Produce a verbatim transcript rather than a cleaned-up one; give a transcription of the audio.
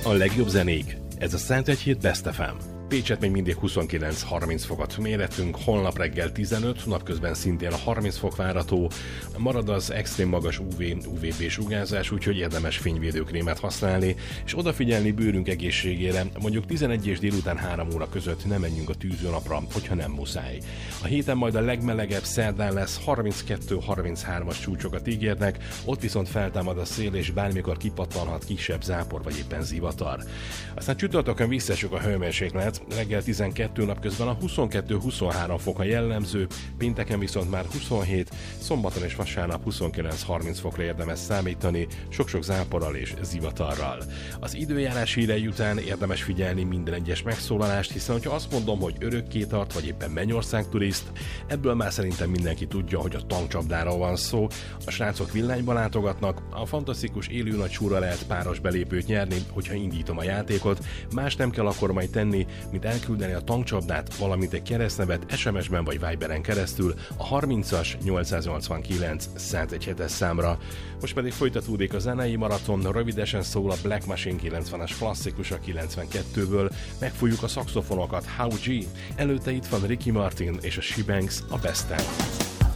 a legjobb zenék. Ez a százegy hét Best ef em. Pécset még mindig huszonkilenc harminc fokot méretünk, holnap reggel tizenöt, napközben szintén a harminc fok várható, marad az extrém magas u vé, u vé bé sugárzás, úgyhogy érdemes fényvédőkrémet használni, és odafigyelni bőrünk egészségére, mondjuk tizenegy és délután három óra között nem menjünk a tűzőnapra, hogyha nem muszáj. A héten majd a legmelegebb szerdán lesz, harminckettő harminchárom-as csúcsokat ígérnek, ott viszont feltámad a szél, és bármikor kipattanhat kisebb zápor vagy éppen zivatar. Aztán csütörtökön visszaesik a hőmérséklet, reggel tizenkettő, napközben a huszonkettő huszonhárom fok a jellemző, pénteken viszont már huszonhét, szombaton és vasárnap huszonkilenc harminc fokra érdemes számítani, sok-sok záporral és zivatarral. Az időjárás hírei után érdemes figyelni minden egyes megszólalást, hiszen hogyha azt mondom, hogy örökké tart, vagy éppen Mennyország turiszt, ebből már szerintem mindenki tudja, hogy a tankcsapdáról van szó. A srácok villányba látogatnak, a fantasztikus élő nagy súra lehet páros belépőt nyerni, hogyha indítom a játékot, más nem kell akkor majd tenni, mint elküldeni a tankcsapdát, valamint egy keresztnevet es em es-ben vagy Viberen keresztül a harmincas nyolcszáznyolcvankilenc százegy hetes számra. Most pedig folytatódik a zenei maraton, rövidesen szól a Black Machine kilencvenes klasszikus a kilencvenkettőből, megfújjuk a szaxofonokat, How G, előtte itt van Ricky Martin és a She Banks a Best of.